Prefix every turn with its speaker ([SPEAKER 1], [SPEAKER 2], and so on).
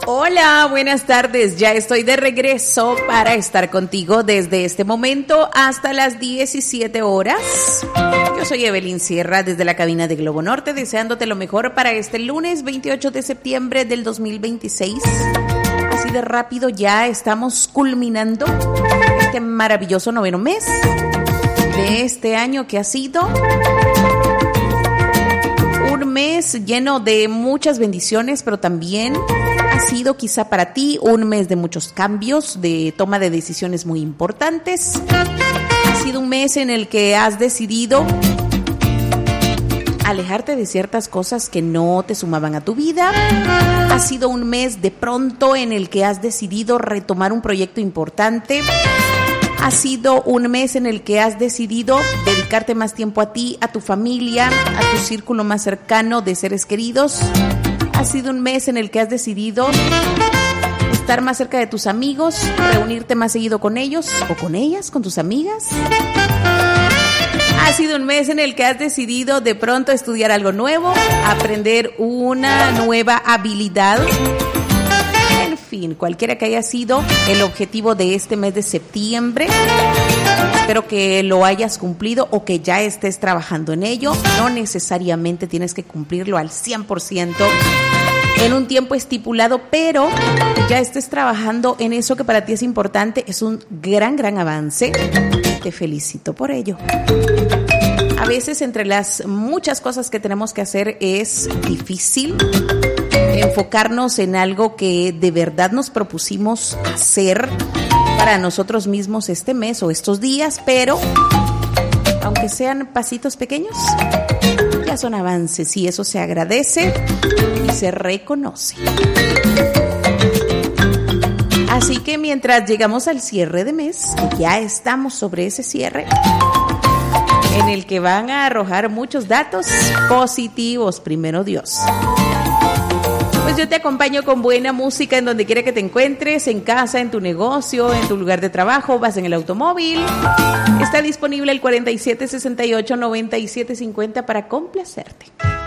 [SPEAKER 1] Hola, buenas tardes. Ya estoy de regreso para estar contigo desde este momento hasta las 17 horas. Yo soy Evelyn Sierra desde la cabina de Globo Norte, deseándote lo mejor para este lunes 28 de septiembre del 2026. Así de rápido ya estamos culminando este maravilloso noveno mes de este año que ha sido un mes lleno de muchas bendiciones, pero también ha sido quizá para ti un mes de muchos cambios, de toma de decisiones muy importantes. Ha sido un mes en el que has decidido alejarte de ciertas cosas que no te sumaban a tu vida. Ha sido un mes de pronto en el que has decidido retomar un proyecto importante. Ha sido un mes en el que has decidido dedicarte más tiempo a ti, a tu familia, a tu círculo más cercano de seres queridos. Ha sido un mes en el que has decidido estar más cerca de tus amigos, reunirte más seguido con ellos o con ellas, con tus amigas. Ha sido un mes en el que has decidido de pronto estudiar algo nuevo, aprender una nueva habilidad. En fin, cualquiera que haya sido el objetivo de este mes de septiembre, espero que lo hayas cumplido o que ya estés trabajando en ello. No necesariamente tienes que cumplirlo al 100% en un tiempo estipulado, pero ya estés trabajando en eso que para ti es importante. Es un gran avance. Te felicito por ello. A veces entre las muchas cosas que tenemos que hacer es difícil enfocarnos en algo que de verdad nos propusimos hacer para nosotros mismos este mes o estos días, pero aunque sean pasitos pequeños, ya son avances y eso se agradece y se reconoce. Así que mientras llegamos al cierre de mes, que ya estamos sobre ese cierre, en el que van a arrojar muchos datos positivos, primero Dios. Pues yo te acompaño con buena música en donde quiera que te encuentres, en casa, en tu negocio, en tu lugar de trabajo, vas en el automóvil. Está disponible el 4768-9750 para complacerte.